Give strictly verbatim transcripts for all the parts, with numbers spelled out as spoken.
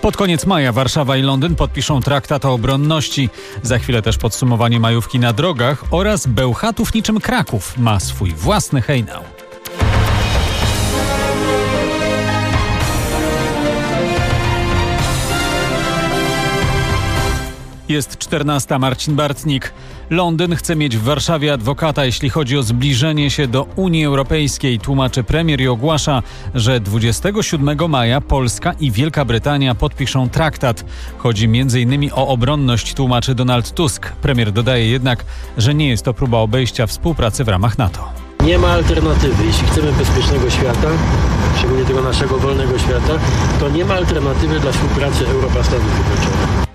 Pod koniec maja Warszawa i Londyn podpiszą traktat o obronności. Za chwilę też podsumowanie majówki na drogach oraz Bełchatów niczym Kraków ma swój własny hejnał. Jest czternasta, Marcin Bartnik. Londyn chce mieć w Warszawie adwokata, jeśli chodzi o zbliżenie się do Unii Europejskiej, tłumaczy premier i ogłasza, że dwudziestego siódmego maja Polska i Wielka Brytania podpiszą traktat. Chodzi między innymi o obronność, tłumaczy Donald Tusk. Premier dodaje jednak, że nie jest to próba obejścia współpracy w ramach NATO. Nie ma alternatywy. Jeśli chcemy bezpiecznego świata, szczególnie tego naszego wolnego świata, to nie ma alternatywy dla współpracy Europa-Stanów Zjednoczonych.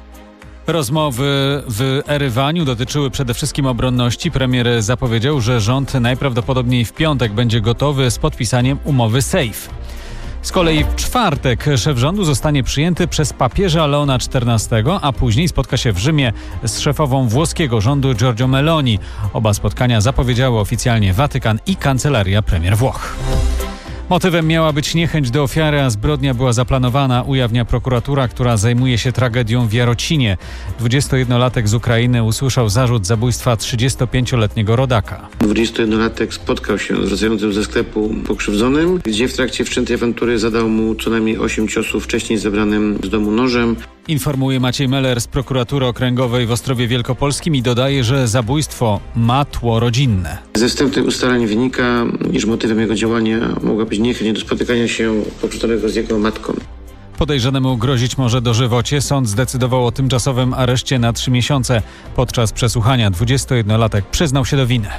Rozmowy w Erywaniu dotyczyły przede wszystkim obronności. Premier zapowiedział, że rząd najprawdopodobniej w piątek będzie gotowy z podpisaniem umowy SAFE. Z kolei w czwartek szef rządu zostanie przyjęty przez papieża Leona czternastego, a później spotka się w Rzymie z szefową włoskiego rządu Giorgio Meloni. Oba spotkania zapowiedziały oficjalnie Watykan i kancelaria premier Włoch. Motywem miała być niechęć do ofiary, a zbrodnia była zaplanowana, ujawnia prokuratura, która zajmuje się tragedią w Jarocinie. dwudziestojednolatek z Ukrainy usłyszał zarzut zabójstwa trzydziestopięcioletniego rodaka. dwudziestojednolatek spotkał się z wracającym ze sklepu pokrzywdzonym, gdzie w trakcie wszczętej awantury zadał mu co najmniej osiem ciosów wcześniej zebranym z domu nożem. Informuje Maciej Meller z prokuratury okręgowej w Ostrowie Wielkopolskim i dodaje, że zabójstwo ma tło rodzinne. Ze wstępnych ustaleń wynika, iż motywem jego działania mogła być niechęć do spotykania się pokrzywdzonego z jego matką. Podejrzanemu grozić może dożywocie. Sąd zdecydował o tymczasowym areszcie na trzy miesiące. Podczas przesłuchania dwudziestojednolatek przyznał się do winy.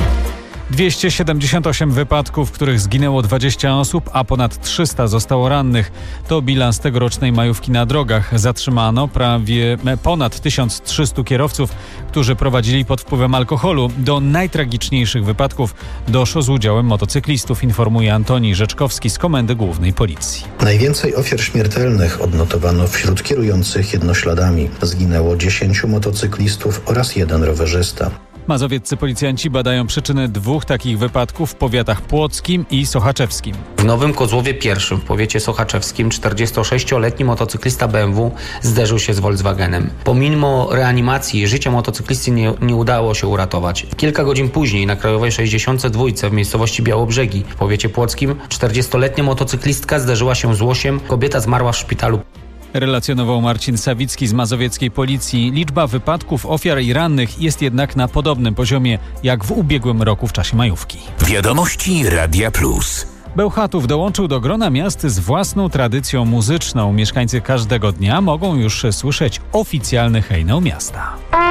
dwieście siedemdziesiąt osiem wypadków, w których zginęło dwadzieścia osób, a ponad trzysta zostało rannych. To bilans tegorocznej majówki na drogach. Zatrzymano prawie ponad tysiąc trzysta kierowców, którzy prowadzili pod wpływem alkoholu. Do najtragiczniejszych wypadków doszło z udziałem motocyklistów, informuje Antoni Rzeczkowski z Komendy Głównej Policji. Najwięcej ofiar śmiertelnych odnotowano wśród kierujących jednośladami. Zginęło dziesięciu motocyklistów oraz jeden rowerzysta. Mazowieccy policjanci badają przyczyny dwóch takich wypadków w powiatach płockim i sochaczewskim. W Nowym Kozłowie pierwszym w powiecie sochaczewskim czterdziestosześcioletni motocyklista B M W zderzył się z Volkswagenem. Pomimo reanimacji życia motocyklisty nie, nie udało się uratować. Kilka godzin później na Krajowej sześćdziesiąt dwa w miejscowości Białobrzegi w powiecie płockim czterdziestoletnia motocyklistka zderzyła się z łosiem. Kobieta zmarła w szpitalu. Relacjonował Marcin Sawicki z mazowieckiej policji. Liczba wypadków, ofiar i rannych jest jednak na podobnym poziomie jak w ubiegłym roku w czasie majówki. Wiadomości Radia Plus. Bełchatów dołączył do grona miast z własną tradycją muzyczną. Mieszkańcy każdego dnia mogą już słyszeć oficjalny hejnał miasta.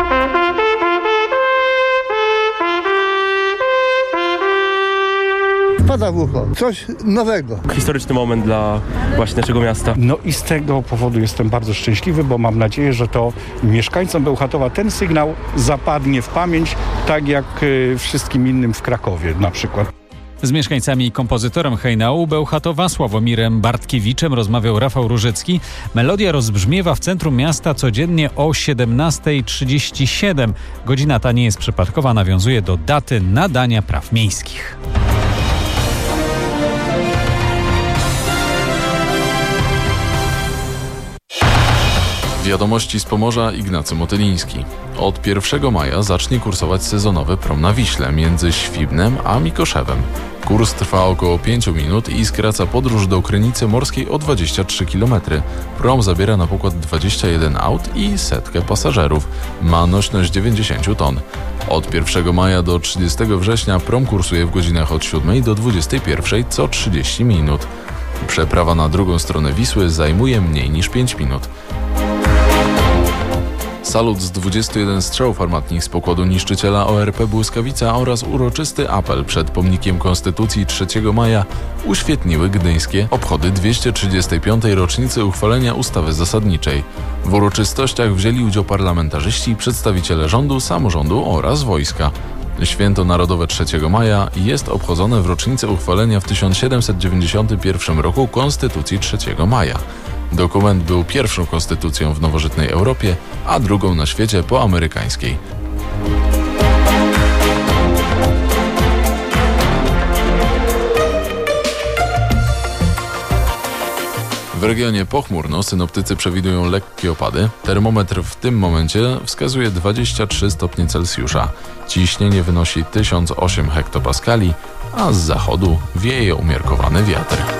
Wpada w ucho. Coś nowego. Historyczny moment dla właśnie naszego miasta. No i z tego powodu jestem bardzo szczęśliwy, bo mam nadzieję, że to mieszkańcom Bełchatowa ten sygnał zapadnie w pamięć, tak jak y, wszystkim innym w Krakowie na przykład. Z mieszkańcami i kompozytorem hejnału Bełchatowa Sławomirem Bartkiewiczem rozmawiał Rafał Różycki. Melodia rozbrzmiewa w centrum miasta codziennie o siedemnasta trzydzieści siedem. Godzina ta nie jest przypadkowa, nawiązuje do daty nadania praw miejskich. Wiadomości z Pomorza, Ignacy Motyliński. Od pierwszego maja zacznie kursować sezonowy prom na Wiśle między Świbnem a Mikoszewem. Kurs trwa około pięć minut i skraca podróż do Krynicy Morskiej o dwadzieścia trzy kilometry. Prom zabiera na pokład dwadzieścia jeden aut i setkę pasażerów. Ma nośność dziewięćdziesiąt ton. Od pierwszego maja do trzydziestego września prom kursuje w godzinach od siódmej do dwudziestej pierwszej co trzydzieści minut. Przeprawa na drugą stronę Wisły zajmuje mniej niż pięć minut. Salut z dwudziestu jeden strzał armatnich z pokładu niszczyciela O R P Błyskawica oraz uroczysty apel przed pomnikiem Konstytucji trzeciego maja uświetniły gdyńskie obchody dwieście trzydziestej piątej rocznicy uchwalenia ustawy zasadniczej. W uroczystościach wzięli udział parlamentarzyści, przedstawiciele rządu, samorządu oraz wojska. Święto Narodowe trzeciego maja jest obchodzone w rocznicę uchwalenia w tysiąc siedemset dziewięćdziesiątym pierwszym roku Konstytucji trzeciego maja. Dokument był pierwszą konstytucją w nowożytnej Europie, a drugą na świecie po amerykańskiej. W regionie pochmurno, synoptycy przewidują lekkie opady. Termometr w tym momencie wskazuje dwadzieścia trzy stopnie Celsjusza. Ciśnienie wynosi tysiąc osiem hektopaskali, a z zachodu wieje umiarkowany wiatr.